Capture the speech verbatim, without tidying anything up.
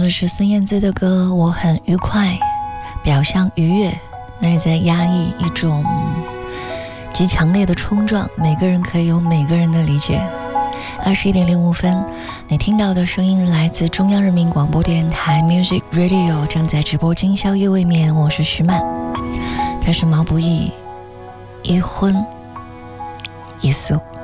的是孙燕姿的歌，我很愉快，表象愉悦，那在压抑一种极强烈的冲撞，每个人可以有每个人的理解。二十一点零五分，你听到的声音来自中央人民广播电台 Music Radio， 正在直播今宵夜未眠，我是徐曼，他是毛不易，一荤一素。